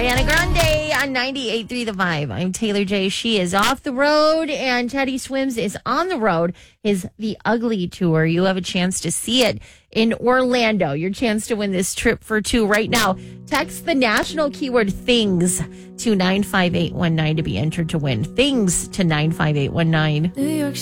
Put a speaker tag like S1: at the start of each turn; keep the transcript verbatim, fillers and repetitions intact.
S1: Ariana Grande on ninety-eight point three The Vibe. I'm Taylor J. She is off the road, and Teddy Swims is on the road. His The Ugly Tour. You have a chance to see it in Orlando. Your chance to win this trip for two right now. Text the national keyword things to nine five eight one nine to be entered to win. Things to nine five eight one nine.
S2: New York